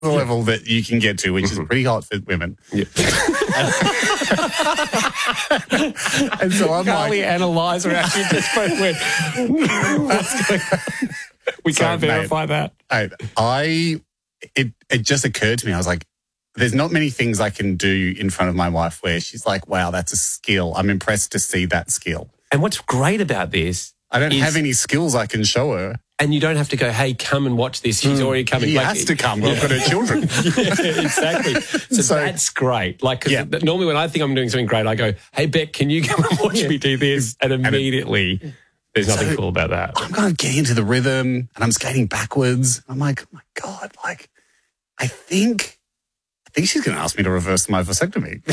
the level that you can get to, which is pretty hot for women. Yeah. And so I'm Carly and Eliza actually just both went, we can't verify that. It just occurred to me. I was like, there's not many things I can do in front of my wife where she's like, wow, that's a skill. I'm impressed to see that skill. And what's great about this, I don't have any skills I can show her. and you don't have to go, hey, come and watch this. She's already coming. He has to come. We've got her children. Yeah, exactly. So that's great. Like, cause normally when I think I'm doing something great, I go, hey, Beck, can you come and watch me do this? And immediately there's nothing cool about that. I'm kind of getting into the rhythm and I'm skating backwards. I'm like, oh my God, like, I think she's going to ask me to reverse my vasectomy.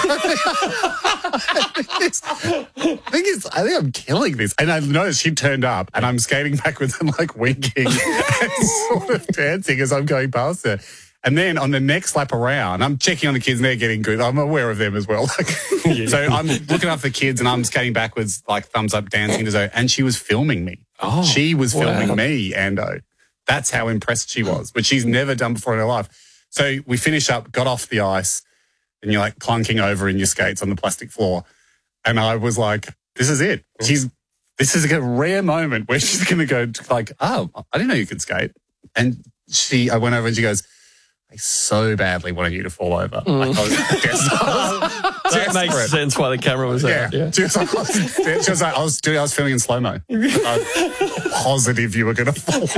I think I'm killing this. And I noticed she turned up and I'm skating backwards and like winking and sort of dancing as I'm going past her. And then on the next lap around, I'm checking on the kids and they're getting good. I'm aware of them as well. So I'm looking up the kids and I'm skating backwards, like thumbs up, dancing to Zoe. And she was filming me. Oh, she was filming me, Ando. That's how impressed she was, which she's never done before in her life. So we finished up, got off the ice, and you're like clunking over in your skates on the plastic floor. And I was like, this is it. This is a rare moment where she's going to go like, oh, I didn't know you could skate. And I went over and she goes, I so badly wanted you to fall over. Like, I was that makes sense why the camera was there. Yeah. She was like, I was filming in slow-mo. I'm positive you were going to fall.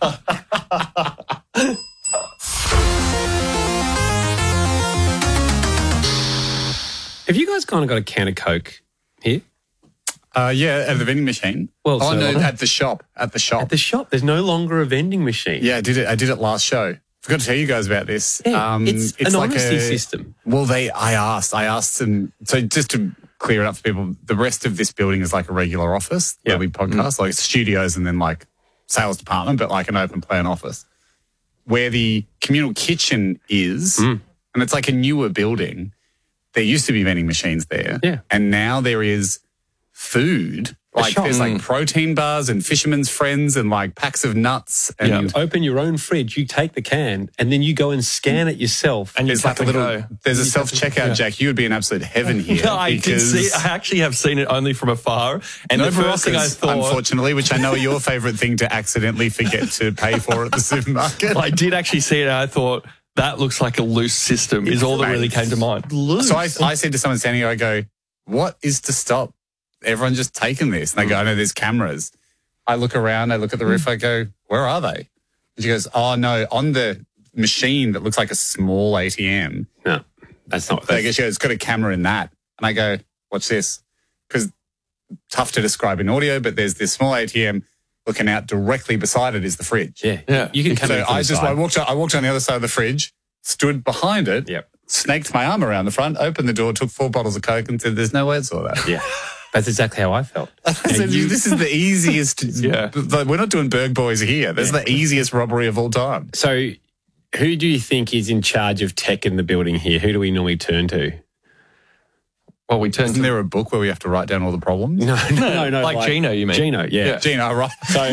Have you guys kind of got a can of Coke here? Yeah, at the vending machine. Well, at the shop. At the shop. There's no longer a vending machine. Yeah, I did it last show. Forgot to tell you guys about this. Yeah, it's an like honesty system. Well, I asked them. So just to clear it up for people, the rest of this building is like a regular office where we podcast, like studios and then like sales department, but like an open plan office. Where the communal kitchen is, and it's like a newer building. There used to be vending machines there. Yeah. And now there is food. Like there's like protein bars and Fisherman's Friends and like packs of nuts. And open your own fridge, you take the can and then you go and scan it yourself. And there's like there's a self-checkout, Jack. You would be in absolute heaven here. No, I actually have seen it only from afar. And the first thing I thought, unfortunately, which I know are your favourite thing to accidentally forget to pay for at the supermarket. I did actually see it and I thought, that looks like a loose system is all that really came to mind. Loose. So I said to someone standing there, I go, what is to stop everyone just taking this? And they go, I know there's cameras. I look around, I look at the roof, I go, where are they? And she goes, oh no, on the machine that looks like a small ATM. No, that's not. She goes, it's got a camera in that. And I go, watch this. Because tough to describe in audio, but there's this small ATM looking out directly beside it is the fridge. Yeah. You can come in from the side. I walked on the other side of the fridge, stood behind it, snaked my arm around the front, opened the door, took 4 bottles of Coke and said, there's no way I saw that. Yeah. That's exactly how I felt. This is the easiest. We're not doing Berg Boys here. This is the easiest robbery of all time. So who do you think is in charge of tech in the building here? Who do we normally turn to? Well, Isn't there a book where we have to write down all the problems? No. Like Gino, you mean? Gino, yeah. Gino, right. So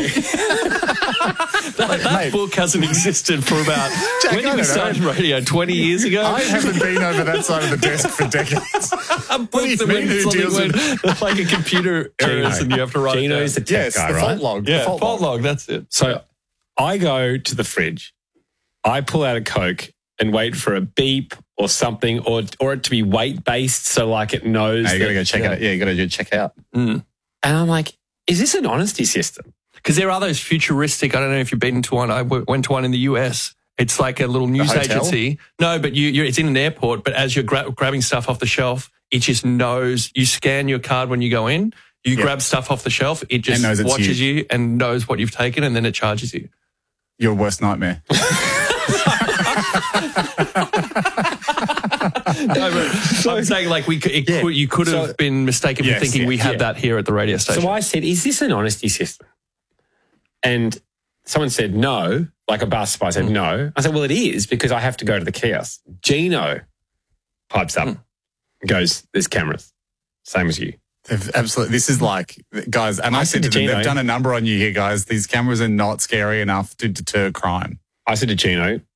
that book hasn't existed for about, Jack, when did we start radio, 20 years ago? I haven't been over that side of the desk for decades. A book like a computer errors and you have to write Gino's the tech guy, right? Fault log. Yeah, fault log, that's it. So I go to the fridge, I pull out a Coke and wait for a beep or something, or it to be weight-based so like it knows. No, you got to go check out. Yeah, you got to go check out. And I'm like, is this an honesty system? Because there are those futuristic, I don't know if you've been to one, I went to one in the US. It's like a little news agency. No, but it's in an airport, but as you're grabbing stuff off the shelf, it just knows. You scan your card when you go in, you grab stuff off the shelf, it just watches you and knows what you've taken and then it charges you. Your worst nightmare. No, but I'm saying like you could have been mistaken for thinking we had that here at the radio station. So I said, is this an honesty system? And someone said no, like a bus spy said no. I said, well, it is because I have to go to the kiosk. Gino pipes up, goes, there's cameras, same as you. Absolutely. This is like, guys, and I said to them, they've done a number on you here, guys. These cameras are not scary enough to deter crime. I said to Gino,